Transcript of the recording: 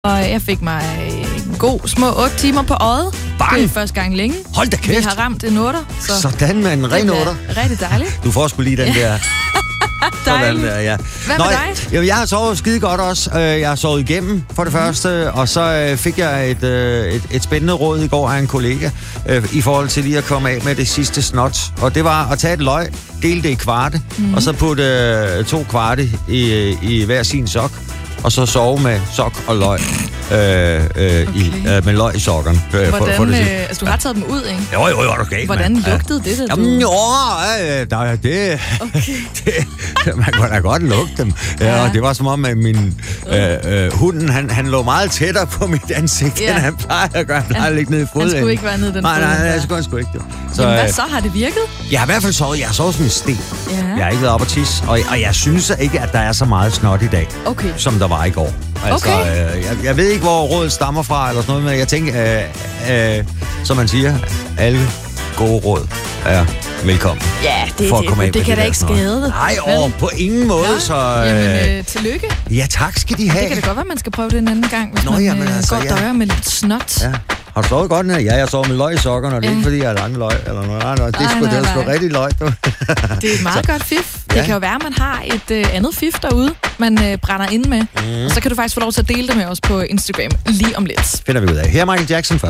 Og jeg fik mig en god små 8 timer på øjet. Bang! Det er første gang længe. Hold da kæft. Vi har ramt en 8. Sådan med en ren 8. Rigtig dejligt. Du får sgu lige den der... Dejligt. Der, ja. Hvad med dig? Jamen, jeg har sovet skide godt også. Jeg har sovet igennem for det første, og så fik jeg et spændende råd i går af en kollega i forhold til lige at komme af med det sidste snot. Og det var at tage et løg, dele det i kvarte, og så putte 2 kvarte i hver sin sok, og så sove med sok og løg. Med løg i sokkerne. Hvordan, altså, du har taget dem ud, ikke? Jo, du skal ikke. Hvordan lugtede det, da du... Jamen, man kunne da godt lugte dem. Ja, og det var som om, at min hunden, han lå meget tættere på mit ansigt, end han plejer at gøre. Han plejer at ligge ned i fodenden. Han skulle ikke være nede i den Nej, det skulle han sgu ikke. Så, jamen, hvad så? Har det virket? Jeg har i hvert fald sovet. Jeg har sovet som en sten. Ja. Jeg har ikke været op og tisse, og jeg synes ikke, at der er så meget snot i dag, som der var i går. Altså, jeg ved ikke, hvor rådet stammer fra, eller sådan noget, men jeg tænker, som man siger, alle gode råd er velkommen. Ja, det kan da ikke skade. Nej, på ingen måde, ja. Så... Jamen, tillykke. Ja, tak skal de have. Det kan da godt være, man skal prøve det en anden gang, hvis man går og døjer med lidt snot. Ja. Har du sovet godt her? Ja, jeg sover med løg i sokkerne, og det er ikke, fordi jeg har lange løg, eller noget. Nej, det er sgu rigtig løg, du. Det er et meget godt fif. Ja. Det kan jo være, at man har et andet fif derude, man brænder ind med. Og så kan du faktisk få lov til at dele det med os på Instagram lige om lidt. Finder vi ud af. Her er Michael Jackson først.